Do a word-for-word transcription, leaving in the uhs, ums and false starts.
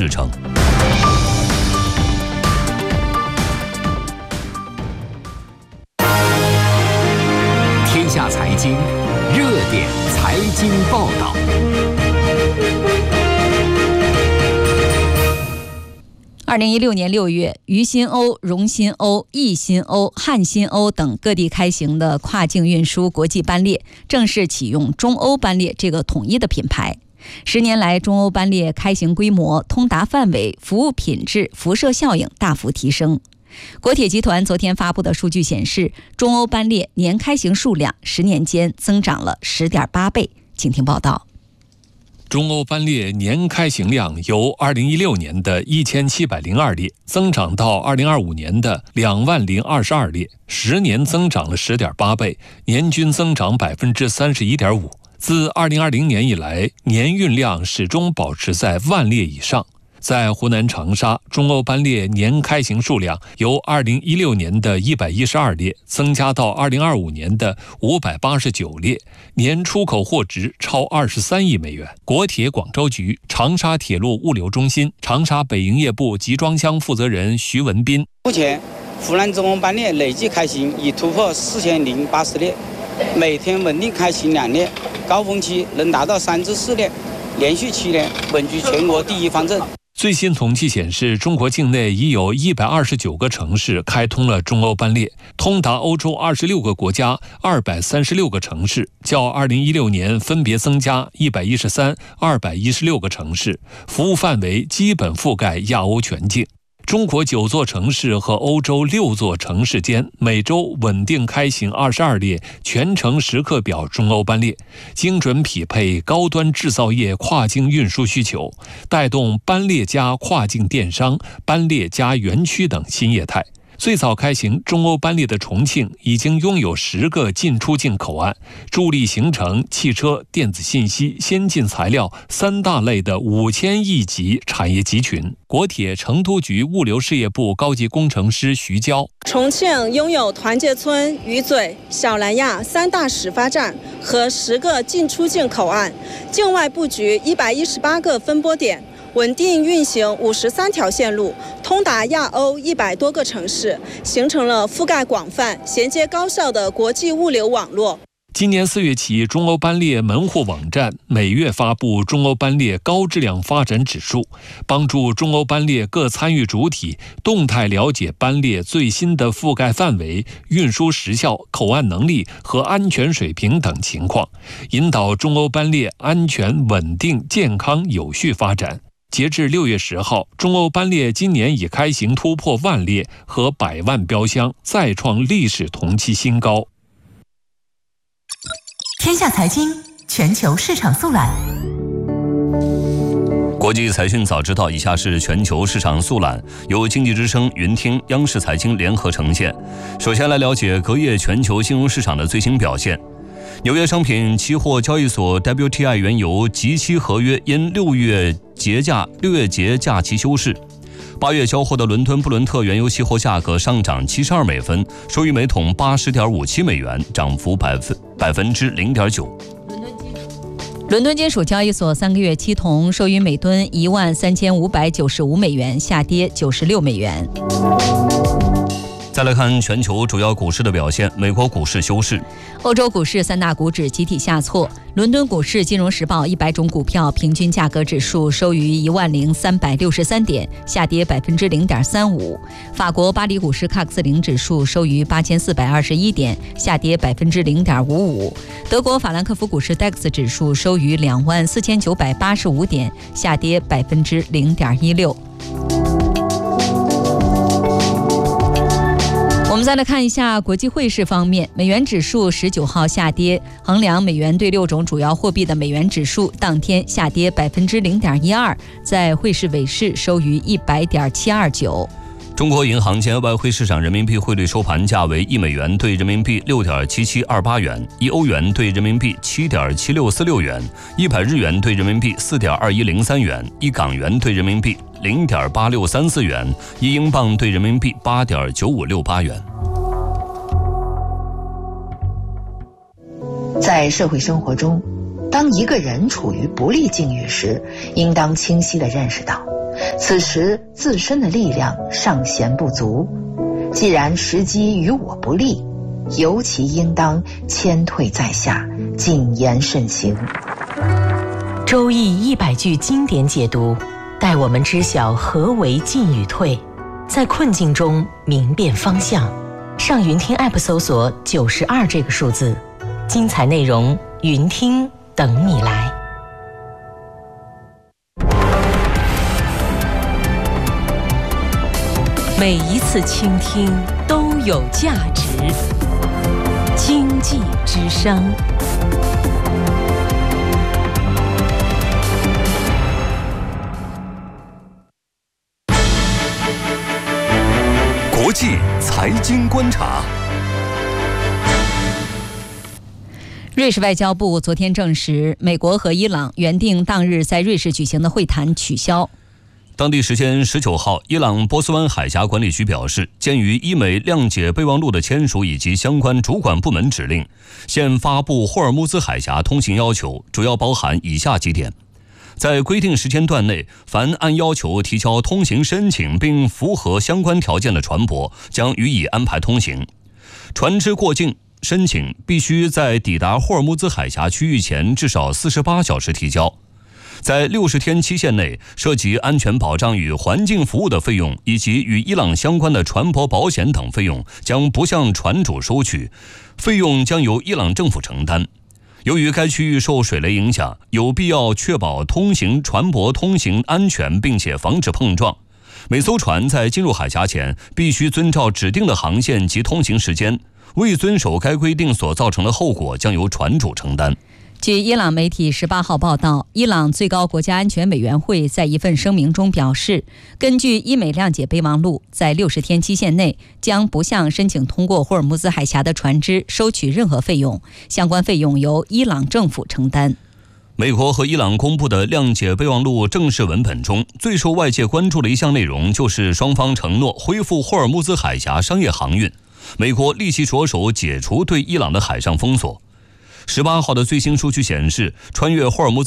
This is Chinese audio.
日程。 天下财经热点财经报道。 二零一六年六月，渝新欧、蓉新欧、易新欧、汉新欧等各地开行的跨境运输国际班列正式启用中欧班列这个统一的品牌。十年来，中欧班列开行规模、通达范围、服务品质、辐射效应大幅提升。国铁集团昨天发布的数据显示，中欧班列年开行数量十年间增长了 十点八倍。请听报道。 中欧班列年开行量由二零一六年的一千七百零二列增长到二零二五年的两万零二十二列，十年增长了 十点八倍，年均增长 百分之三十一点五。自二零二零年以来，年运量始终保持在万列以上。在湖南长沙，中欧班列年开行数量由二零一六年的一百一十二列增加到二零二五年的五百八十九列，年出口货值超二十三亿美元。国铁广州局、长沙铁路物流中心、长沙北营业部集装箱负责人徐文斌： 目前，湖南中欧班列累计开行已突破四千零八十列，每天稳定开行两列，高峰期能达到三至四列，连续七年稳居全国第一方阵。 最新统计显示，中国境内已有一百二十九个城市开通了中欧班列，通达欧洲二十六个国家二百三十六个城市，较二零一六年分别增加一百一十三、二百一十六个城市，服务范围基本覆盖亚欧全境。中国九座城市和欧洲六座城市间每周稳定开行二十二列全程时刻表中欧班列，精准匹配高端制造业跨境运输需求，带动班列加跨境电商、班列加园区等新业态。最早开行中欧班列的重庆已经拥有十个进出境口岸，助力形成汽车、电子信息、先进材料三大类的五千亿级产业集群。国铁成都局物流事业部高级工程师徐娇： 重庆拥有团结村、鱼嘴、小南亚三大始发站和十个进出境口岸，境外布局一百一十八个分拨点，稳定运行五十三条线路，通达亚欧一百多个城市，形成了覆盖广泛、衔接高效的国际物流网络。 今年四月起，中欧班列门户网站每月发布中欧班列高质量发展指数，帮助中欧班列各参与主体动态了解班列最新的覆盖范围、运输时效、口岸能力和安全水平等情况，引导中欧班列安全、稳定、健康、有序发展。截至六月十号，中欧班列今年已开行突破万列和百万标箱，再创历史同期新高。 天下财经全球市场速览。 国际财讯早知道，以下是全球市场速览，由经济之声、云听、央视财经联合呈现。首先来了解隔夜全球金融市场的最新表现。纽约商品期货交易所 W T I 原油即期合约因六月节假六月节假期休市。八月交货的伦敦布伦特原油期货价格上涨七十二美分，收于每桶八十点五七美元，涨幅百分百分之零点九。 伦敦金属交易所三个月期铜收于每吨一万三千五百九十五美元，下跌九十六美元。 再来看全球主要股市的表现，美国股市休市， 欧洲股市三大股指集体下挫。伦敦股市金融时报一百种股票平均价格指数收于一万零三百六十三点，下跌百分之零点三五。法国巴黎股市喀克斯林指数收于八千四百二十一点，下跌百分之零点五五。德国法兰克福股市 D A X 指数收于两万四千九百八十五点，下跌百分之零点一六。我们再来看一下国际汇市方面，美元指数十九号下跌，衡量美元对六种主要货币的美元指数当天下跌百分之零点一二，在汇市尾市收于一百点七二九。 中国银行间外汇市场人民币汇率收盘价为一美元兑人民币六点七七二八元，一欧元兑人民币七点七六四六元，一百日元兑人民币四点二一零三元，一港元兑人民币零点八六三四元，一英镑兑人民币八点九五六八元。 在社会生活中，当一个人处于不利境遇时，应当清晰地认识到， 此时自身的力量尚嫌不足，既然时机与我不利，尤其应当谦退在下，谨言慎行。 周易一百句经典解读，带我们知晓何为进与退，在困境中明辨方向。上云听 App 搜索九十二这个数字，精彩内容云听等你来。每一次倾听都有价值。经济之声。 国际财经观察。 瑞士外交部昨天证实，美国和伊朗原定当日在瑞士举行的会谈取消。 当地时间十九号，伊朗波斯湾海峡管理局表示，鉴于伊美谅解备忘录的签署以及相关主管部门指令，现发布霍尔木兹海峡通行要求，主要包含以下几点：在规定时间段内，凡按要求提交通行申请并符合相关条件的船舶，将予以安排通行。船只过境申请必须在抵达霍尔木兹海峡区域前至少四十八小时提交。在六十天期限内，涉及安全保障与环境服务的费用，以及与伊朗相关的船舶保险等费用，将不向船主收取，费用将由伊朗政府承担。由于该区域受水雷影响，有必要确保通行船舶通行安全，并且防止碰撞。每艘船在进入海峡前，必须遵照指定的航线及通行时间，未遵守该规定所造成的后果，将由船主承担。 据伊朗媒体十八号报道，伊朗最高国家安全委员会在一份声明中表示，根据伊美谅解备忘录，在六十天期限内将不向申请通过霍尔木兹海峡的船只收取任何费用，相关费用由伊朗政府承担。 美国和伊朗公布的谅解备忘录正式文本中，最受外界关注的一项内容就是双方承诺恢复霍尔木兹海峡商业航运，美国立即着手解除对伊朗的海上封锁。十八号的最新数据显示，穿越霍尔木兹